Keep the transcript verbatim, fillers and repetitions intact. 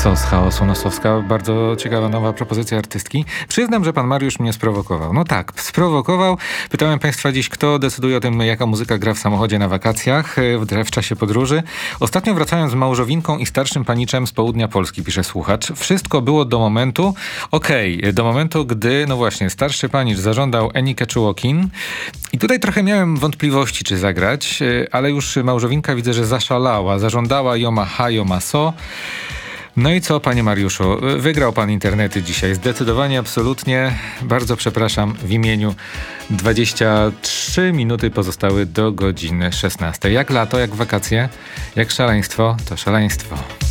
Sos chaosu nosowska. Bardzo ciekawa nowa propozycja artystki. Przyznam, że pan Mariusz mnie sprowokował. No tak, sprowokował. Pytałem państwa dziś, kto decyduje o tym, jaka muzyka gra w samochodzie na wakacjach, w, w czasie podróży. Ostatnio wracając z małżowinką i starszym paniczem z południa Polski, pisze słuchacz. Wszystko było do momentu, okej, okay, do momentu, gdy, no właśnie, starszy panicz zażądał Enikę Czułokin. I tutaj trochę miałem wątpliwości, czy zagrać, ale już małżowinka widzę, że zaszalała. Zażądała Yoma Ha, Yoma So. No i co, panie Mariuszu? Wygrał pan internety dzisiaj. Zdecydowanie, absolutnie. Bardzo przepraszam w imieniu. dwadzieścia trzy minuty pozostały do godziny szesnastej. Jak lato, jak wakacje, jak szaleństwo, to szaleństwo.